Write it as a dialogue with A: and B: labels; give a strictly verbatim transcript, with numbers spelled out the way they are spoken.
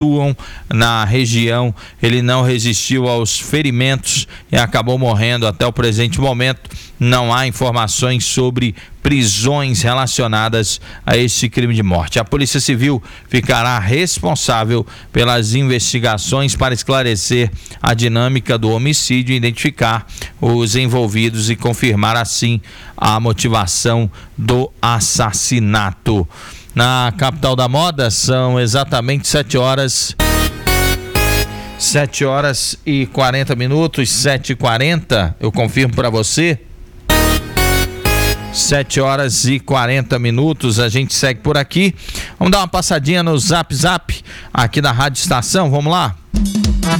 A: atuam na região. Ele não resistiu aos ferimentos e acabou morrendo. Até o presente momento não há informações sobre prisões relacionadas a este crime de morte. A Polícia Civil ficará responsável pelas investigações para esclarecer a dinâmica do homicídio, identificar os envolvidos e confirmar assim a motivação do assassinato. Na capital da moda são exatamente sete horas sete horas e quarenta minutos, sete e quarenta, eu confirmo para você. sete horas e quarenta minutos, a gente segue por aqui. Vamos dar uma passadinha no Zap Zap aqui da Rádio Estação, vamos lá?